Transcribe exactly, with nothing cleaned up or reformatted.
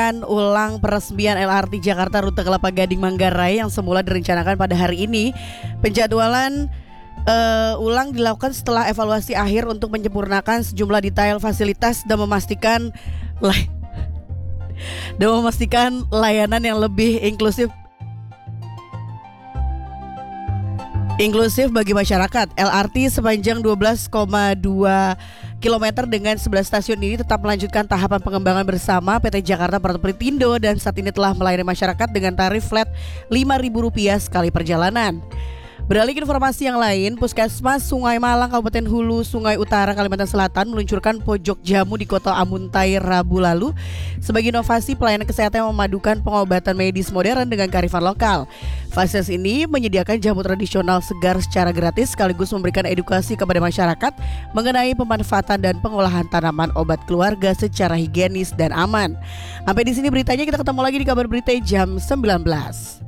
melaksanakan ulang peresmian L R T Jakarta rute Kelapa Gading Manggarai yang semula direncanakan pada hari ini. Penjadwalan uh, ulang dilakukan setelah evaluasi akhir untuk menyempurnakan sejumlah detail fasilitas dan memastikan lay- dan memastikan layanan yang lebih inklusif Inklusif bagi masyarakat. L R T sepanjang dua belas koma dua kilometer dengan sebelas stasiun ini tetap melanjutkan tahapan pengembangan bersama P T Jakarta Proto Prindo dan saat ini telah melayani masyarakat dengan tarif flat lima ribu rupiah sekali perjalanan. Beralih ke informasi yang lain, Puskesmas Sungai Malang Kabupaten Hulu Sungai Utara Kalimantan Selatan meluncurkan pojok jamu di Kota Amuntai Rabu lalu sebagai inovasi pelayanan kesehatan yang memadukan pengobatan medis modern dengan kearifan lokal. Fasilitas ini menyediakan jamu tradisional segar secara gratis sekaligus memberikan edukasi kepada masyarakat mengenai pemanfaatan dan pengolahan tanaman obat keluarga secara higienis dan aman. Sampai di sini beritanya, kita ketemu lagi di kabar berita jam sembilan belas.